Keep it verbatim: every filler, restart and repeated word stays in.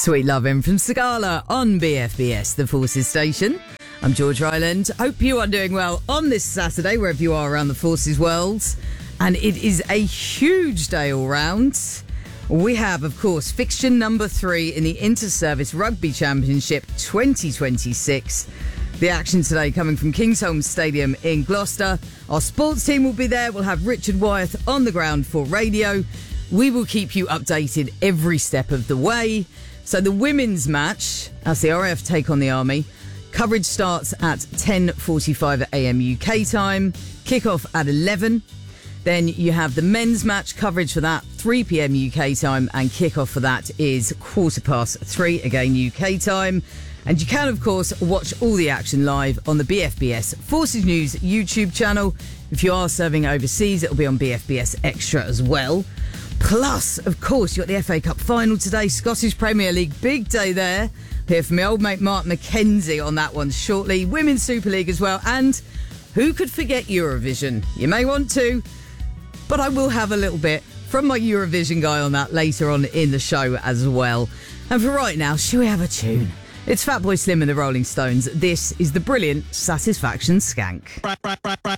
Sweet Lovin' from Sagala on B F B S, the Forces station. I'm George Ryland. Hope you are doing well on this Saturday, wherever you are around the Forces world. And it is a huge day all round. We have, of course, fixture number three in the Inter-Service Rugby Championship twenty twenty-six. The action today coming from Kingsholm Stadium in Gloucester. Our sports team will be there. We'll have Richard Wyeth on the ground for radio. We will keep you updated every step of the way. So the women's match, as the R A F take on the Army, coverage starts at ten forty-five a.m. U K time, kick-off at eleven. Then you have the men's match, coverage for that, three p.m. U K time, and kick-off for that is quarter past three, again U K time. And you can, of course, watch all the action live on the B F B S Forces News YouTube channel. If you are serving overseas, it'll be on B F B S Extra as well. Plus, of course, you've got the F A Cup final today, Scottish Premier League, big day there. Hear from my old mate Mark McKenzie on that one shortly. Women's Super League as well. And who could forget Eurovision? You may want to, but I will have a little bit from my Eurovision guy on that later on in the show as well. And for right now, shall we have a tune? It's Fatboy Slim and the Rolling Stones. This is the brilliant Satisfaction Skank.